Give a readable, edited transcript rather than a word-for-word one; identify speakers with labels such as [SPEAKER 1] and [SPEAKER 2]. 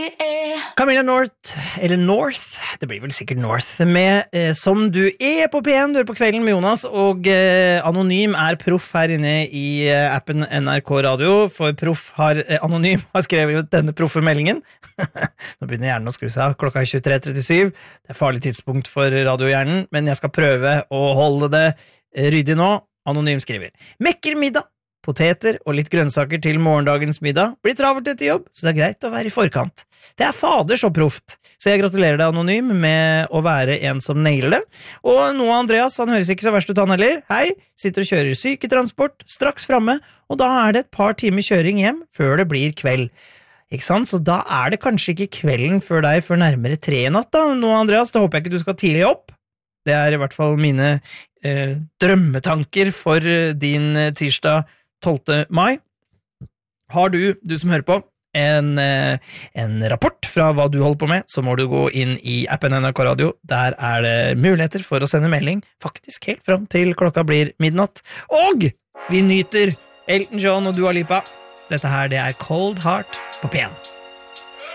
[SPEAKER 1] Camilla North, eller North, det blir vel sikkert North, med Som du på P1, du på kvelden med Jonas, og Anonym proff her inne i appen NRK Radio, for Anonym har skrevet denne proffe meldingen. Nå begynner hjernen å skru seg, klokka 23:37, det farlig tidspunkt for radiohjernen, men jeg skal prøve å holde det ryddig nå. Anonym skriver: Mekker middag, poteter og litt grønnsaker til morgendagens middag. Blir travelt etter jobb, så det er greit å være i forkant. Det fader så proft, så jeg gratulerer deg, Anonym, med å være en som nailer det. Og Noah Andreas, han høres ikke så verst ut han heller. Hei, sitter og kjører syketransport, straks fremme, og da det et par timer kjøring hjem før det blir kveld. Ikke sant? Så da det kanskje ikke kvelden før deg før nærmere 3 i natt da, Noah Andreas, da håper jeg ikke du skal tidlig opp. Det i hvert fall mine drømmetanker for din tirsdag 12. mai. Har du som hører på, en rapport fra hva du holder på med, så må du gå inn i appen NRK Radio. Der det muligheter for å sende melding, faktisk helt fram til klokka blir midnatt. Og vi nyter Elton John og Dua Lipa. Dette her, det Cold Heart på P1.